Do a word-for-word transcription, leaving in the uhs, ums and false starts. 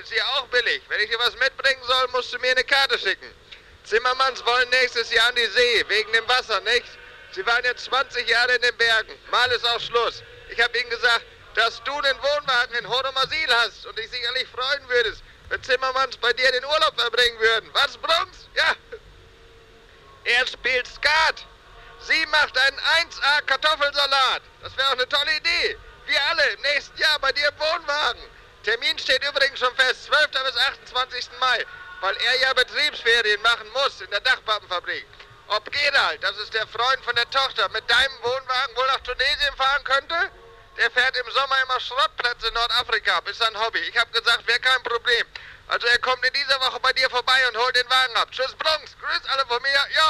ist hier auch billig. Wenn ich dir was mitbringen soll, musst du mir eine Karte schicken. Zimmermanns wollen nächstes Jahr an die See, wegen dem Wasser, nicht? Sie waren jetzt zwanzig Jahre in den Bergen. Mal ist auch Schluss. Ich habe ihnen gesagt, dass du einen Wohnwagen in Hodomasil hast und dich sicherlich freuen würdest, wenn Zimmermanns bei dir den Urlaub verbringen würden. Was, Brunks? Ja. Er spielt Skat. Sie macht einen eins A Kartoffelsalat. Das wäre auch eine tolle Idee. Wir alle im nächsten Jahr bei dir im Wohnwagen. Termin steht übrigens schon fest, zwölften bis achtundzwanzigsten Mai, weil er ja Betriebsferien machen muss in der Dachpappenfabrik. Ob Gerald, das ist der Freund von der Tochter, mit deinem Wohnwagen wohl nach Tunesien fahren könnte? Der fährt im Sommer immer Schrottplätze in Nordafrika, ist sein Hobby. Ich habe gesagt, wäre kein Problem. Also er kommt in dieser Woche bei dir vorbei und holt den Wagen ab. Tschüss, Brunks, grüß alle von mir. Ja.